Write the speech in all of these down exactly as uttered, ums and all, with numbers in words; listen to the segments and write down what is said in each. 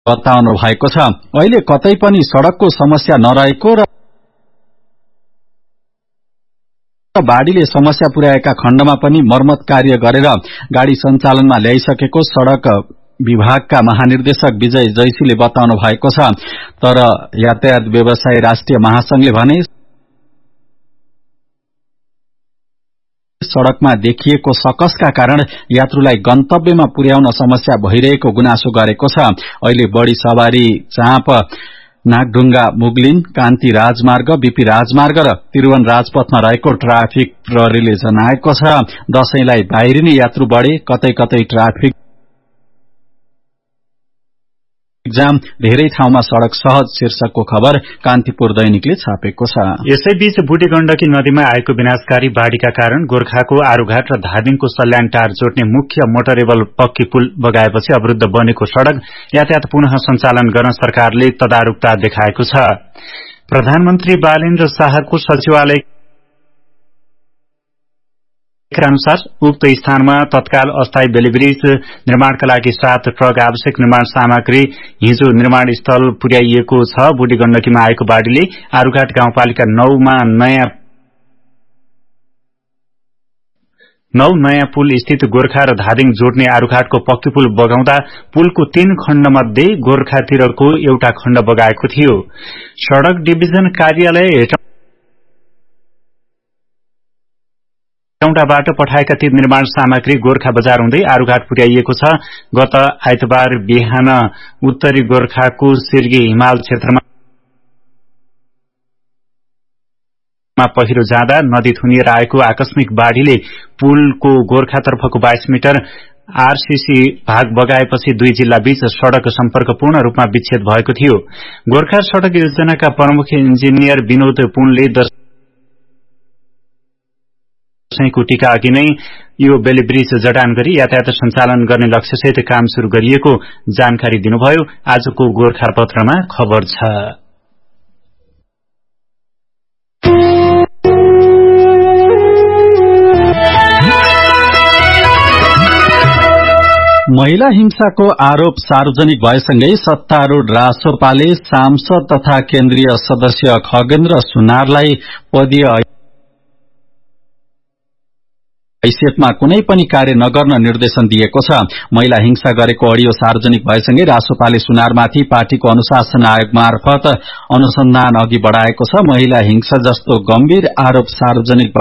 बताउनु भएको छ। अहिले कतै पनि सड़कको समस्या नरहेको र बाढ़ीले समस्या पुर्याएका खण्डमा पनि मर्मत कार्य गरेर गाड़ी सञ्चालनमा ल्याइसकेको सड़क विभागका महानिर्देशक विजय जैसीले बताउनु भएको छ। तर यातायात व्यवसाय राष्ट्रिय महासंघले भने सड़कमा देखिएको सकसका कारण यात्रुलाई गन्तव्यमा पुर्याउन समस्या भइरहेको गुनासो गरेको छ। अहिले बढ़ी सवारी चाँप नागढुंगा मुगलिन कान्ति राजमार्ग बीपी राजमार्ग र त्रिभुवन राजपथमा रहेको ट्राफिक प्रहरीले जनाएको छ। दशैंलाई बाहिरिने यात्रु बढे, कतै कतै ट्राफिक जाम, धेरै ठाउँमा सड़क सहज शीर्षकको खबर कान्तिपुर दैनिकले छापेको छ। यसैबीच बुढी गण्डकी नदीमा आएको विनाशकारी बाढ़ीका कारण गोर्खाको आरूघाट र धादिङको सल्यान टार जोड्ने मुख्य मोटरेबल पक्की पुल बगाएपछि अवरुद्ध बनेको सड़क यातायात पुनः सञ्चालन गर्न सरकारले तदारुकता देखाएको छ। प्रधानमन्त्री बालेन्द्र शाहको सचिवालय अनुसार उक्त स्थानमा तत्काल अस्थायी बेलिब्रिज निर्माणका लागि सात ट्रक आवश्यक निर्माण सामग्री हिजो निर्माण स्थल पुर्याइएको छ। बुढी गण्डकीमा आएको बाढ़ीले आरूघाट गाउँपालिका नौमा नयाँ नौ नयाँ पुल स्थित गोर्खा र धादिङ जोड्ने आरूघाटको पक्की पुल बगाउँदा पुलको तीन खण्ड मध्ये गोर्खातिरको एउटा खण्ड बगाएको थियो। सड़क डिभिजन कार्यालय हेटौँडाबाट पठाएका ती निर्माण सामग्री गोर्खा बजार हुँदै आरूघाट पुर्याइएको छ। गत आइतबार बिहान उत्तरी गोर्खाको सिर्गी हिमाल क्षेत्रमा पहिरो जाँदा नदी थुनिएर आएको आकस्मिक बाढ़ीले पुलको गोर्खातर्फको बाइस मिटर आरसीसी भाग बगाएपछि दुई जिल्ला बीच सड़क सम्पर्क पूर्ण रूपमा विच्छेद भएको थियो। गोर्खा सड़क योजनाका प्रमुख इन्जिनियर विनोद पुनले दशैंको टीका अघि नै यो बेलिब्रिज जडान गरी यातायात सञ्चालन गर्ने लक्ष्यसहित काम शुरू गरिएको जानकारी दिनुभयो। आजको गोर्खापत्रमा खबर छ। महिला हिंसाको आरोप सार्वजनिक भएसँगै सत्तारूढ़ रासोपाले सांसद तथा केन्द्रीय सदस्य खगेन्द्र सुनारलाई पदीय हैसियतमा कुनै पनि कार्य नगर्न निर्देशन दिएको छ। महिला हिंसा गरेको अडियो सार्वजनिक भएसँगै रासोपाले सुनारमाथि पार्टीको अनुशासन आयोग मार्फत अनुसन्धान अघि बढ़ाएको छ। महिला हिंसा जस्तो गम्भीर आरोप सार्वजनिक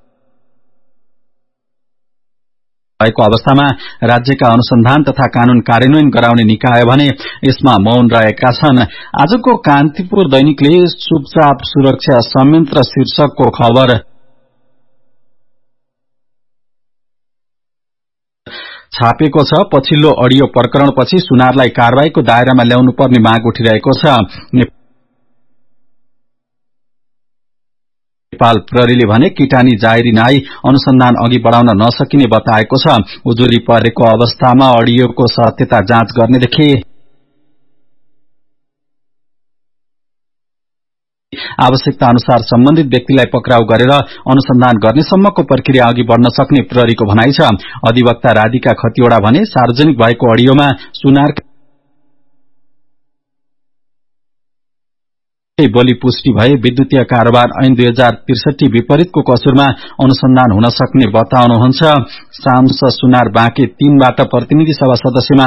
भएको अवस्थामा राज्यका अनुसन्धान तथा कानून कार्यान्वयन गराउने निकाय भने यसमा मौन रहेका छन्। आजको कान्तिपुर दैनिकले चुपचाप सुरक्षा संयन्त्र शीर्षकको खबर छापेको छ। पछिल्लो अडियो प्रकरणपछि सुनारलाई कारवाहीको दायरामा ल्याउनु पर्ने माग उठिरहेको छ। नेपाल प्रहरीले भने किटानी जाहेरी नआई अनुसन्धान अघि बढ़ाउन नसकिने बताएको छ। उजुरी परेको अवस्थामा अडियोको सत्यता जाँच गर्नेदेखि आवश्यकता अनुसार सम्बन्धित व्यक्तिलाई पक्राउ गरेर अनुसन्धान गर्नेसम्मको प्रक्रिया अघि बढ़न सक्ने प्रहरीको भनाइ छ। अधिवक्ता राधिका खतिवड़ा भने सार्वजनिक भएको अडियोमा सुनार बोली पुष्टि भए विद्युतीय कारोबार ऐन दुई हजार त्रिसठी विपरीतको कसुरमा अनुसन्धान हुन सक्ने बताउनुहुन्छ। सांसद सुनार बाँके तीनबाट प्रतिनिधि सभा सदस्यमा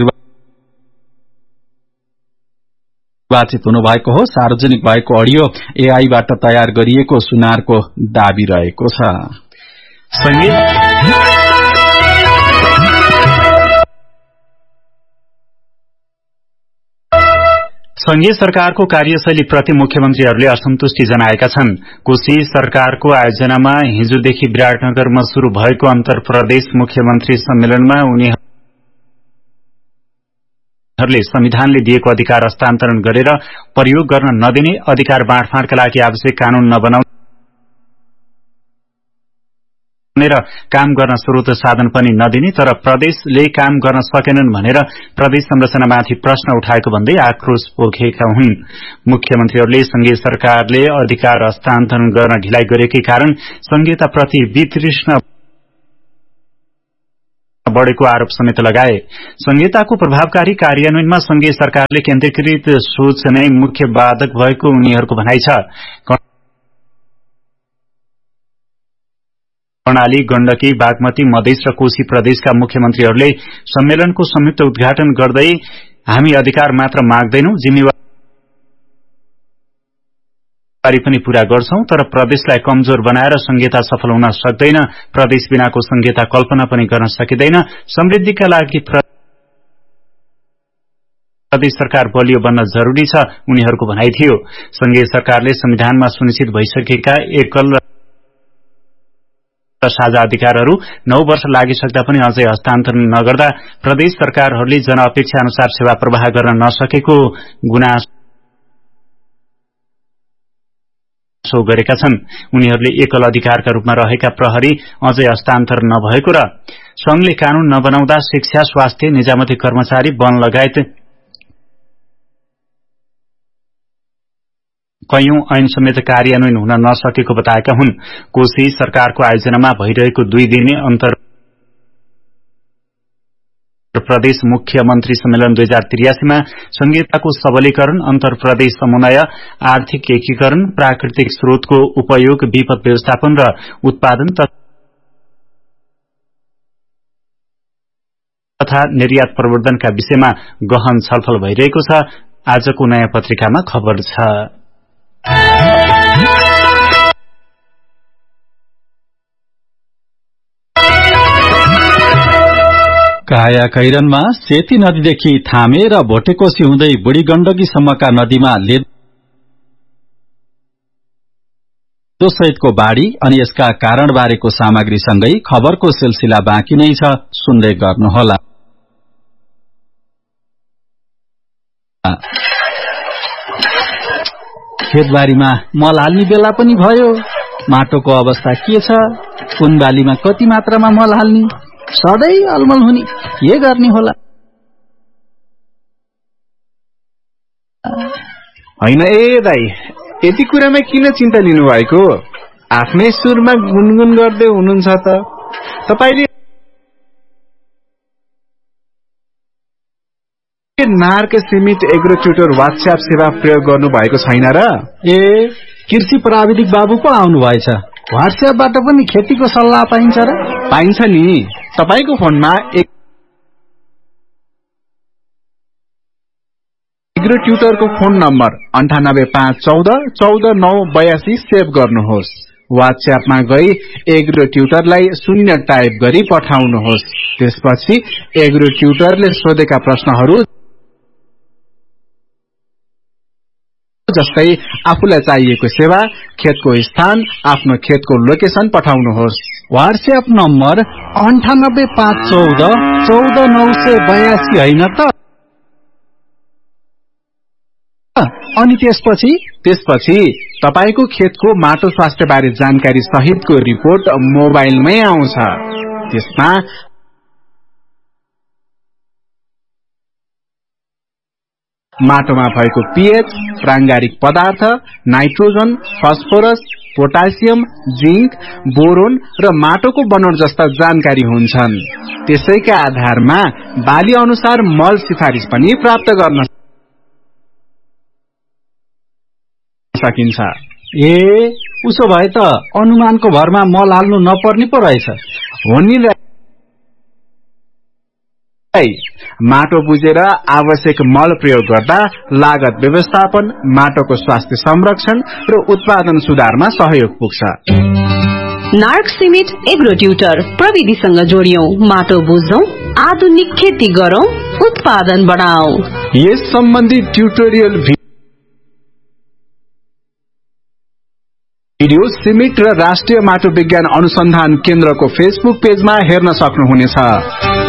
निर्वाचित हुनुभएको हो। सार्वजनिक भएको अडियो एआईबाट तयार गरिएको सुनारको दाबी रहेको छ। संघीय सरकारको कार्यशैली प्रति मुख्यमन्त्रीहरूले असन्तुष्टि जनाएका छन्। कोशी सरकारको आयोजनामा हिजोदेखि विराटनगरमा शुरू भएको अन्तर प्रदेश मुख्यमन्त्री सम्मेलनमा उनीहरूले संविधानले दिएको अधिकार हस्तान्तरण गरेर प्रयोग गर्न नदिने, अधिकार बाँडफाँडका लागि आवश्यक कानून नबनाउने र काम गर्न स्रोत साधन पनि नदिने, तर प्रदेशले काम गर्न सकेनन् भनेर प्रदेश संरचनामाथि प्रश्न उठाएको भन्दै आक्रोश पोखेका हुन्। मुख्यमन्त्रीहरूले संघीय सरकारले अधिकार हस्तान्तरण गर्न ढिलाइ गरेकै कारण संघीयताप्रति वितृष्ण बढ़ेको आरोप समेत लगाए। संहिताको प्रभावकारी कार्यान्वयनमा संघीय सरकारले केन्द्रीकृत सोच नै मुख्य बाधक भएको उनीहरूको भनाइ छ। कर्णाली, गण्डकी, बागमती, मधेस र कोशी प्रदेशका मुख्यमन्त्रीहरूले सम्मेलनको संयुक्त उद्घाटन गर्दै हामी अधिकार मात्र माग्दैनौं, जिम्मेवारी पनि पूरा गर्छौं, तर प्रदेशलाई कमजोर बनाएर संहिता सफल हुन सक्दैन। प्रदेश बिनाको संहिता कल्पना पनि गर्न सकिँदैन। समृद्धिका लागि प्रदेश सरकार बलियो बन्न जरूरी छ, उनीहरूको भनाइ थियो। संघीय सरकारले संविधानमा सुनिश्चित भइसकेका एकल र साझा अधिकारहरू नौ वर्ष लागिसक्दा पनि अझै हस्तान्तरण नगर्दा प्रदेश सरकारहरूले जनअपेक्षा अनुसार सेवा प्रवाह गर्न नसकेको गुनासो गरेका छन्। उनीहरूले एकल अधिकारका रूपमा रहेका प्रहरी अझै हस्तान्तरण नभएको र संघले कानून नबनाउँदा शिक्षा, स्वास्थ्य, निजामती कर्मचारी, वन लगायत कैयौं ऐन समेत कार्यान्वयन हुन नसकेको बताएका हुन्। कोशी सरकारको आयोजनामा भइरहेको दुई दिने अन्तर प्रदेश मुख्यमन्त्री सम्मेलन दुई हजार त्रियासीमा संहिताको सबलीकरण, अन्तर प्रदेश समन्वय, आर्थिक एकीकरण, प्राकृतिक स्रोतको उपयोग, विपद व्यवस्थापन र उत्पादन तथा निर्यात प्रवर्धनका विषयमा गहन छलफल भइरहेको छ। आजको नयाँ पत्रिकामा खबर छ। काया कैरनमा सेती नदीदेखि थामे र भोटेकोशी हुँदै बुढी गण्डकीसम्मका नदीमा लेदो सहितको बाढ़ी अनि यसका कारणबारेको सामग्रीसँगै खबरको सिलसिला बाँकी नै छ, सुन्दै गर्नुहोला। खेतबारीमा मल हाल्ने बेला पनि भयो। माटोको अवस्था के छ? कुन बालीमा कति मात्रामा मल हाल्ने? सधैँ अलमल हुने, के गर्ने होला? होइन ए दाई, यति कुरामा किन चिन्ता लिनु भएको? आफ्नै सुरमा गुनगुन गर्दै हुनुहुन्छ त। तपाईले नार्क सिमिट एग्रो ट्युटर व्हाट्सएप सेवा प्रयोग गर्नु भएको छैन र? ए, कृषि प्राविधिक बाबु पो आउनु भएछ। व्हाट्सएपबाट पनि खेतीको सल्लाह पाइन्छ र? पाइन्छ नि। तपाईको फोनमा एग्रो ट्युटरको फोन नम्बर अन्ठानब्बे पाँच चौध चौध नौ बयासी सेभ गर्नुहोस्। व्हाट्सएपमा गई एग्रो ट्युटरलाई शून्य टाइप गरी पठाउनुहोस्। त्यसपछि एग्रो ट्युटरले सोधेका प्रश्नहरू जस्तै आफूलाई चाहिएको सेवा, खेतको स्थान, आफ्नो खेतको लोकेसन पठाउनुहोस्। व्हाट्सएप नम्बर अन्ठानब्बे पाँच चौध चौध नौ सय बयासी होइन त? अनि त्यसपछि त्यसपछि तपाईको खेतको माटो स्वास्थ्य बारे जानकारी सहितको रिपोर्ट मोबाइलमै आउँछ। त्यसमा माटोमा भएको पीएच, प्रांगारिक पदार्थ, nitrogen, phosphorus, potassium, zinc, boron र माटोको बनोट जस्ता जानकारी हुन्छन्। त्यसैका आधारमा बाली अनुसार मल सिफारिस पनि प्राप्त गर्न सकिन्छ। ए, उसो भए त अनुमानको भरमा मल हाल्नु नपर्ने पो रहेछ। हो नि। माटो बुझेर आवश्यक मल प्रयोग गर्दा लागत व्यवस्थापन, माटोको स्वास्थ्य संरक्षण र उत्पादन सुधारमा सहयोग पुग्छ। नार्क सिमिट एग्रो ट्युटर प्रविधिसँग जोडियौं, माटो बुझौं, आधुनिक खेती गरौं, उत्पादन बढाऊ। यस सम्बन्धी ट्युटोरियल भिडियो सिमिट र राष्ट्रिय माटो विज्ञान अनुसन्धान केन्द्रको फेसबुक पेजमा हेर्न सक्नुहुनेछ।